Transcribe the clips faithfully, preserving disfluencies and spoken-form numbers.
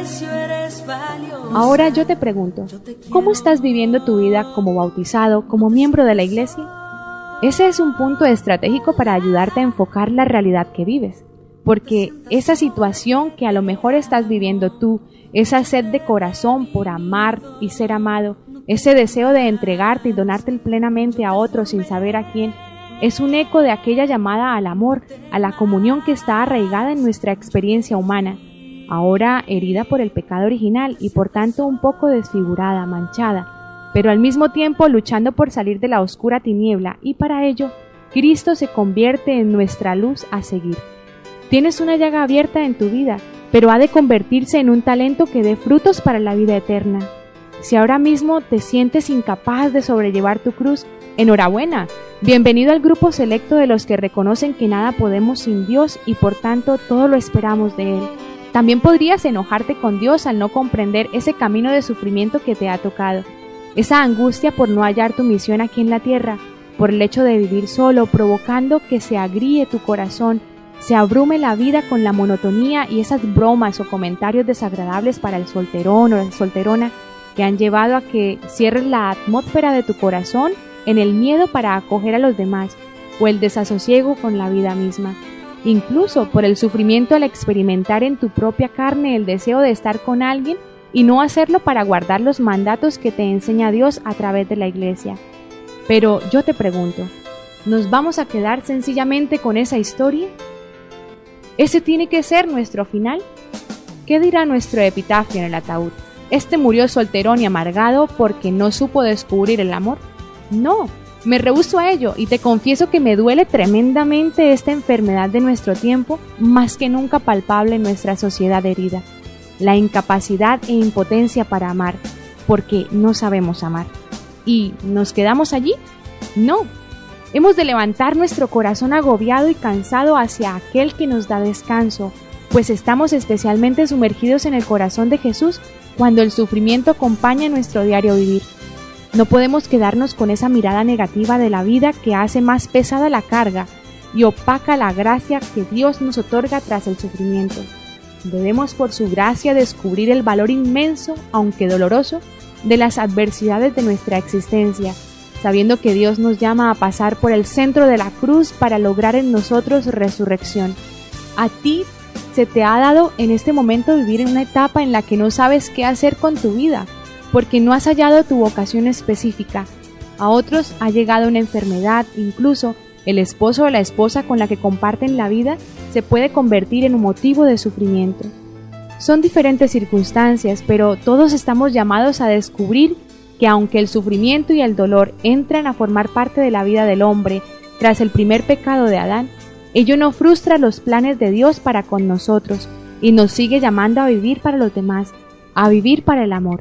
Ahora yo te pregunto, ¿cómo estás viviendo tu vida como bautizado, como miembro de la iglesia? Ese es un punto estratégico para ayudarte a enfocar la realidad que vives, porque esa situación que a lo mejor estás viviendo tú, esa sed de corazón por amar y ser amado, ese deseo de entregarte y donarte plenamente a otro sin saber a quién, es un eco de aquella llamada al amor, a la comunión que está arraigada en nuestra experiencia humana, ahora herida por el pecado original y por tanto un poco desfigurada, manchada, pero al mismo tiempo luchando por salir de la oscura tiniebla, y para ello Cristo se convierte en nuestra luz a seguir. Tienes una llaga abierta en tu vida, pero ha de convertirse en un talento que dé frutos para la vida eterna. Si ahora mismo te sientes incapaz de sobrellevar tu cruz, enhorabuena. Bienvenido al grupo selecto de los que reconocen que nada podemos sin Dios y por tanto todo lo esperamos de Él. También podrías enojarte con Dios al no comprender ese camino de sufrimiento que te ha tocado, esa angustia por no hallar tu misión aquí en la tierra, por el hecho de vivir solo, provocando que se agríe tu corazón, se abrume la vida con la monotonía y esas bromas o comentarios desagradables para el solterón o la solterona que han llevado a que cierres la atmósfera de tu corazón en el miedo para acoger a los demás o el desasosiego con la vida misma. Incluso por el sufrimiento al experimentar en tu propia carne el deseo de estar con alguien y no hacerlo para guardar los mandatos que te enseña Dios a través de la iglesia. Pero yo te pregunto, ¿nos vamos a quedar sencillamente con esa historia? ¿Ese tiene que ser nuestro final? ¿Qué dirá nuestro epitafio en el ataúd? ¿Este murió solterón y amargado porque no supo descubrir el amor? No. Me rehúso a ello y te confieso que me duele tremendamente esta enfermedad de nuestro tiempo, más que nunca palpable en nuestra sociedad herida. La incapacidad e impotencia para amar, porque no sabemos amar. ¿Y nos quedamos allí? No. Hemos de levantar nuestro corazón agobiado y cansado hacia aquel que nos da descanso, pues estamos especialmente sumergidos en el corazón de Jesús cuando el sufrimiento acompaña nuestro diario vivir. No podemos quedarnos con esa mirada negativa de la vida que hace más pesada la carga y opaca la gracia que Dios nos otorga tras el sufrimiento. Debemos por su gracia descubrir el valor inmenso, aunque doloroso, de las adversidades de nuestra existencia, sabiendo que Dios nos llama a pasar por el centro de la cruz para lograr en nosotros resurrección. A ti se te ha dado en este momento vivir en una etapa en la que no sabes qué hacer con tu vida, porque no has hallado tu vocación específica. A otros ha llegado una enfermedad, incluso el esposo o la esposa con la que comparten la vida se puede convertir en un motivo de sufrimiento. Son diferentes circunstancias, pero todos estamos llamados a descubrir que aunque el sufrimiento y el dolor entran a formar parte de la vida del hombre tras el primer pecado de Adán, ello no frustra los planes de Dios para con nosotros y nos sigue llamando a vivir para los demás, a vivir para el amor.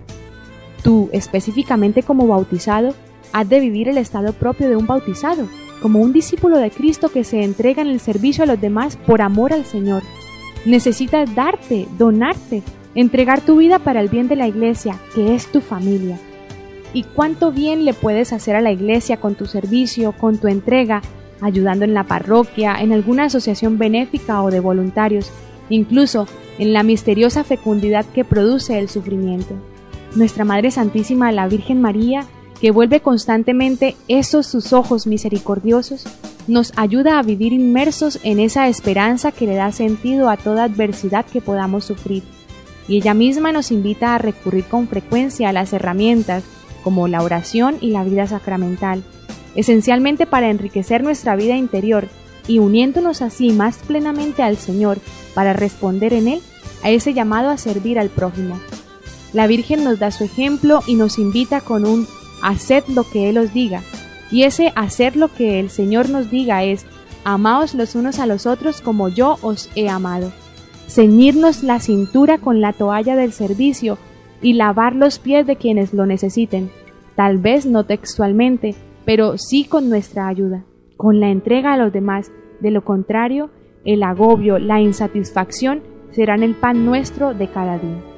Tú, específicamente como bautizado, has de vivir el estado propio de un bautizado, como un discípulo de Cristo que se entrega en el servicio a los demás por amor al Señor. Necesitas darte, donarte, entregar tu vida para el bien de la iglesia, que es tu familia. ¿Y cuánto bien le puedes hacer a la iglesia con tu servicio, con tu entrega, ayudando en la parroquia, en alguna asociación benéfica o de voluntarios, incluso en la misteriosa fecundidad que produce el sufrimiento? Nuestra Madre Santísima, la Virgen María, que vuelve constantemente esos sus ojos misericordiosos, nos ayuda a vivir inmersos en esa esperanza que le da sentido a toda adversidad que podamos sufrir. Y ella misma nos invita a recurrir con frecuencia a las herramientas como la oración y la vida sacramental, esencialmente para enriquecer nuestra vida interior y uniéndonos así más plenamente al Señor para responder en Él a ese llamado a servir al prójimo. La Virgen nos da su ejemplo y nos invita con un haced lo que Él os diga, y ese hacer lo que el Señor nos diga es amaos los unos a los otros como yo os he amado. Ceñirnos la cintura con la toalla del servicio y lavar los pies de quienes lo necesiten, tal vez no textualmente, pero sí con nuestra ayuda, con la entrega a los demás. De lo contrario, el agobio, la insatisfacción serán el pan nuestro de cada día.